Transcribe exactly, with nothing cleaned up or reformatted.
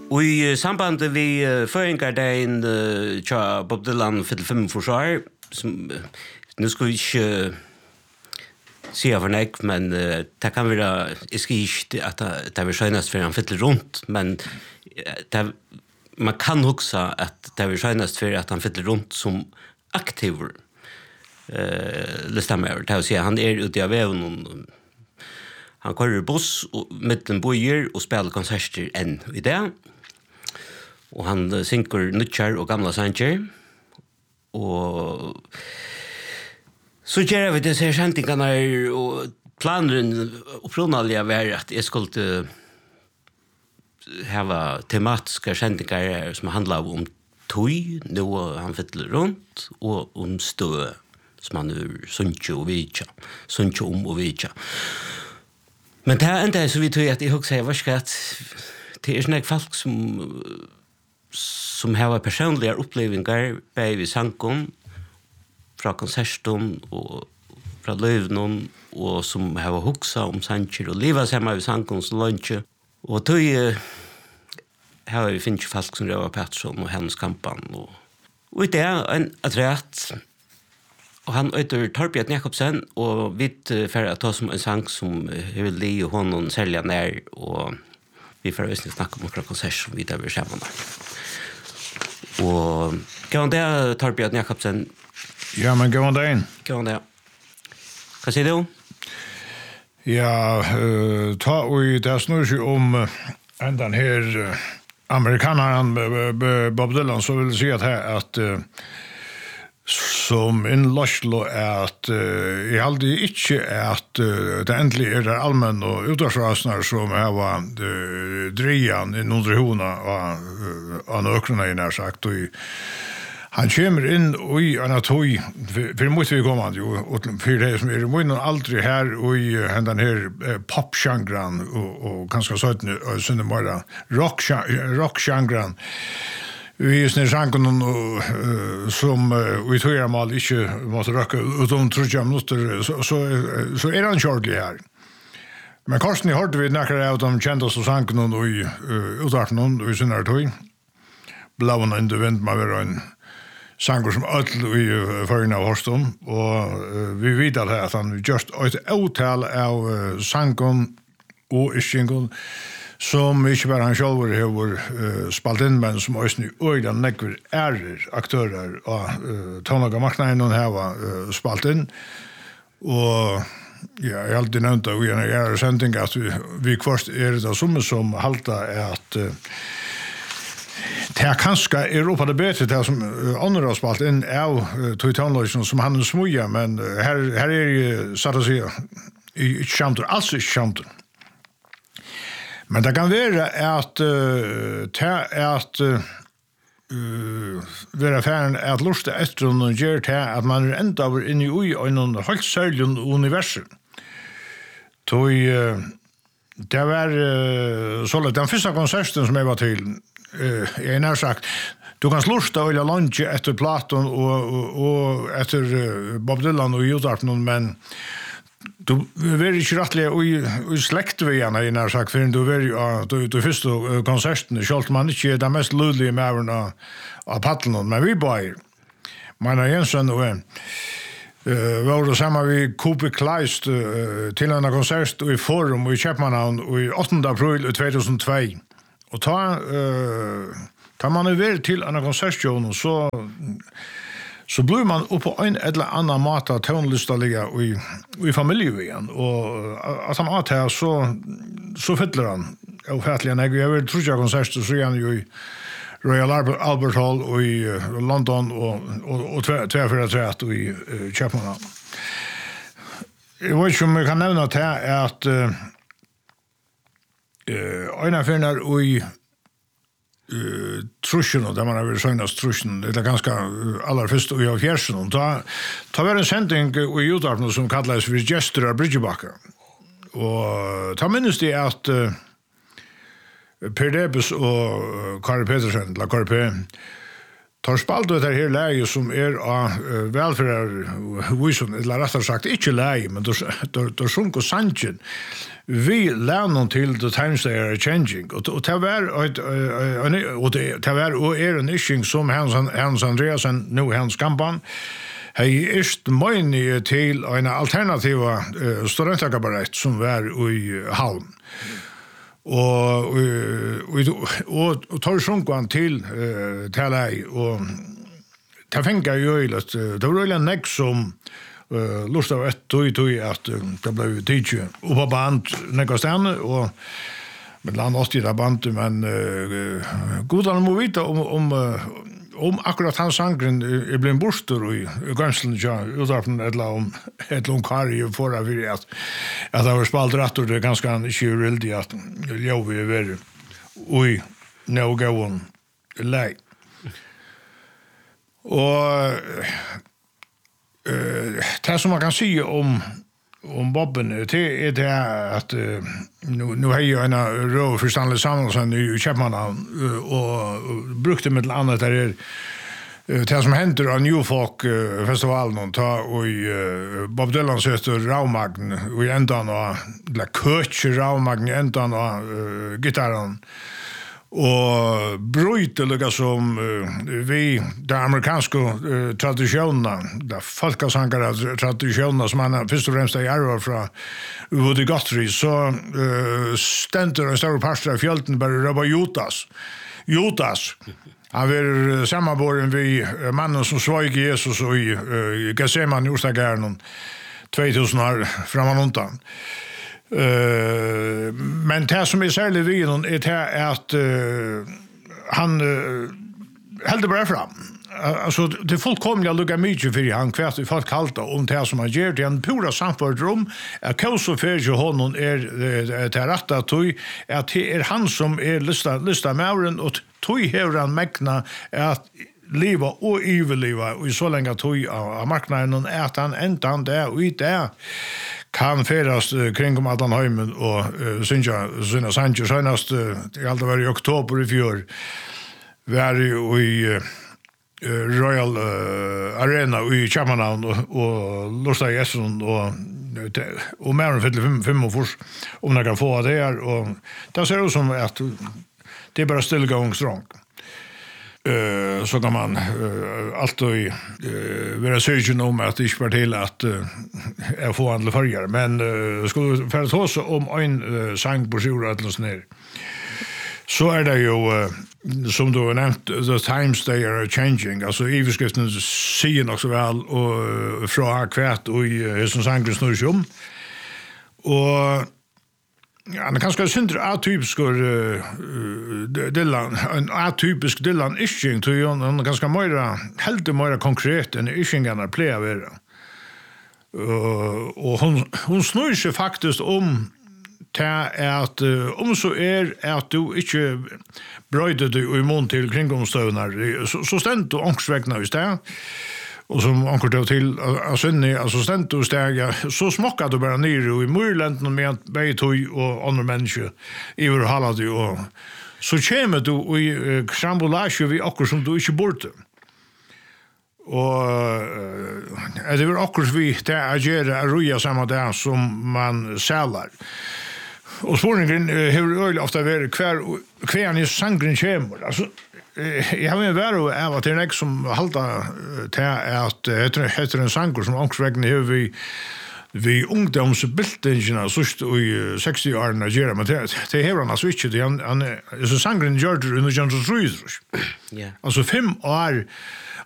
Og i samband vi føringardagen tja Bob Dylan fyller fem forsvar, som nu skal vi ikke si av nek, men det kan være, jeg skal ikke at det vil skjønnes for han fyller rundt, men det, man kan huske at det vil skjønnes for at han fyller rundt som aktiver uh, listammer. Det vil si han er ute av veven, han kører buss mellom bojer og spiller konserter enn i det. Og han synker nødkjær og gamla sanger. Og så gjør vi disse kjentingene her, og planen opprunnelig var at jeg skulle ha tematiske kjentingar her som handler om tøy, noe han fyller rundt, og om stø, som han er sunnkje og vidtja. Sunnkje om og vidtja. Men det er enda så vi tøy at jeg husker jeg var ikke at det er sånne folk som som har personliga upplevelser bei vi sankon fra konserten og fra løvnen og som har hugsa om sanger og liva sammen vi sankon så lunch og tøy har vi finnes folk som Røver Pettersson og Hennes Kampan og og det er en atræt og han øyter Torbjørn Jakobsen og vi får ta som en sang som vil li og honom selja nær og vi får også snakke om akkurat konsert som vi der vil sammen der. Og kan det Torbjørn Jakobsen? Ja, men kan det inn? Kan det. Hva sier du? Ja, uh, ta og det snur seg om uh, den her uh, amerikaneren uh, Bob Dylan, så vil jeg si at her at uh, som en Laslo er at uh, jeg aldri ikke er at uh, det endelig er det allmenn og utdagsrasner som har vært uh, drian i noen hona av, uh, av nøkrene i nær sagt og han kommer inn i en tøy for mot vi kommer jo og for det som er må aldri her og i uh, den her uh, popsjangran og, og kanskje sånn og sånn bare rock-sjangran vi är snär sanken och som vi tror jag mal inte måste röka utom tror jag minuter så så så är han shortly här. Men Karsten hörde vi några av de kända så sanken och i utarten och i såna tog. Blåna in the wind man var en sanger som öll i förrän av Horston och vi vet att han just ett avtal av sanken och ishingon som ikke bare han selv har uh, spalt inn, men som også i øyne nekker ærer aktører og uh, Tånaga Marknaden har uh, spalt inn. Og ja, jeg har alltid nevnt det, og jeg har sending at vi, vi kvart er det som som halta er at uh, det er kanskje Europa det bedre det som uh, andre har spalt inn av uh, Tøytanløysen som han er smuja, men uh, her, her er jeg satt å si ikke kjantur, altså ikke kjantur. Men det kan være at uh, er at uh, være ferdig at lusta etter og gjør til at man er enda over inne i en helt særlig universum. Så uh, det var uh, så den første konserten som jeg var til, uh, jeg nær sagt, du kan lusta og lunge etter Platon og, og, og etter uh, Bob Dylan og Jodarpen, men du var ikke rettelig i slekt ved henne, jeg nær sagt, for du var jo du, du første konserten, selv man ikke er den mest lydlige med av, av paddelen, men vi bare, Meina Jensen og en, uh, var det samme vi Kope Kleist uh, til en konsert i Forum i Kjøpmannhavn i åttende april to tusen og to. Og ta, uh, ta man er ved til en konsertsjon, så så blir man upp på en eller annan mat att tonlista ligga i i familjen och att han att här så så fyller han och fatliga när jag vill tror jag konsert så är han ju i Royal Albert Hall och i London och och och två två för att och i Chapman. Jag vet inte om jag kan nämna att här är att eh en affär och i Uh, trusjon, og der man har vært søgnet trusjon, det er ganske uh, aller først og i av fjersen. Da, da var en sending i Jodarpen som kallades for Gestur av Bridgebakka. Og da minnes de at uh, Per Debus og uh, Kari Petersen, eller Kari P, tar spalt det här läge som är av uh, välfärdsvisen, eller rättare sagt, inte läge, men då sjunker sanchen. Vi lärner till the times they are changing. Och, och det var och det var och är en issue som Hans, Hans Andreasen, nu Hans Kampan, hei ist møyne til en alternativa uh, studentakabarett som var i Havn. Og, og, og, og tar sjunkan til uh, Talei, og det fengar jo øylet, det var øylet nek som uh, lust av ett tog tog at uh, det ble tidsi oppa band nekka stene, og med land åttida band, men uh, godan må vita om, om uh, om akkurat hans sangren er blivit borster i gømselen ja, utarpen eller om et lång kari for at vi at at det var spalt rett og det er ganske ikke urildig at jo vi er veri ui neogåen lei. Og uh, det som man kan si om om Bobben, det är det att uh, nu, nu har jag en rå förståndlig sammanhang i Köpmanhavn uh, och brukte med annat där är uh, det som händer av New Folk uh, festivalen ta och uh, Bob Dylan söter Raumagn och i ändan och la kötch Raumagn i ändan och uh, gitarren och bryter lika som uh, vi de amerikanska uh, traditionerna de folkasangare traditionerna som man först och främst är arvar från Woody Guthrie så uh, ständer en stor pastor av fjälten bara Rabba Jutas Jutas han var sammanboren vid mannen som svag Jesus och i uh, Gethsemane i Ostagärnen tvåtusen år framåt. Uh, men det som är särskilt vid honom är det att uh, han uh, hällde bara fram. Alltså det fullkomliga lugga mycket för han kvärt i folk kalta om det som han gör det en pura samfört rum att kauso för honom är det rätta tog att det är han som är lista lista mären och tog hur han mäkna att leva och överleva och i så länge tog av marknaden att han inte han där och ut där kan färdas kring om Allanheimen och uh, synja sina Sanchez senast uh, det alltid var i oktober i fjör var i uh, Royal uh, Arena i Köpenhamn och, och Lusta Jesson och och mer än fem fem och fors om man kan få det här och det ser ut som att det är bara still going strong. Uh, så kan man uh, alltid uh, vara sögen om att det inte var till att uh, jag får andra färger. Men uh, skulle för att hos om en uh, sang på sjura eller sån här. Så är det ju uh, som du har nämnt the times they are changing. Alltså i beskriften säger också väl och uh, från kvärt och i uh, som sangen snurrar sig om. Och ja, det kanske syndra atypisk uh, Dylan, en atypisk Dylan ishing to you, han ganska mer helt mer konkret än ishingarna plejer vara. Uh, och hon hon snur sig faktiskt om ta att uh, om så är att du inte bröjde du i mån till kringomstövnar så, så ständ du ångsvägna just där. Och som ankar då till alltså alltså ständ du stäga så smockar du bara ner i murlänten med bejtoj och andra människor i hur hallar du och så kommer du i krambolage vi också som du inte borde. Och uh, det var också vi där agera roja samma där som man sällar. Och spårningen hur öl ofta är kvar kvar ni sangren kommer alltså jag har en värre av att det är en som halta till att heter heter en sanger som ångsvägna hur vi vi ungdomsbildningarna så i sextio år när gör men det det har han alltså inte det han är så sangren gör det under Johnson Ruiz. Ja. Alltså fem år